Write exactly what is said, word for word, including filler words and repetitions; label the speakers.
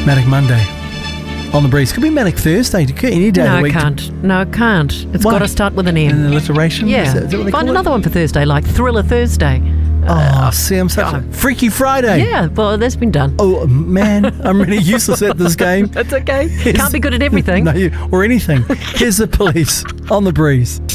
Speaker 1: Manic Monday. On the breeze. Could be Manic Thursday. Any day
Speaker 2: No,
Speaker 1: of the
Speaker 2: it
Speaker 1: week.
Speaker 2: can't. No, it can't. It's
Speaker 1: Why?
Speaker 2: got to start with an M.
Speaker 1: An alliteration?
Speaker 2: Yeah.
Speaker 1: Is that- is that what they
Speaker 2: Find
Speaker 1: call
Speaker 2: another
Speaker 1: it?
Speaker 2: one for Thursday, like Thriller Thursday.
Speaker 1: Oh, see, I'm such a Freaky Friday.
Speaker 2: Yeah, well, that's been done.
Speaker 1: Oh, man, I'm really useless at this game.
Speaker 2: That's okay.
Speaker 1: Here's-
Speaker 2: Can't be good at everything.
Speaker 1: No, you- or anything. Here's the police on the breeze.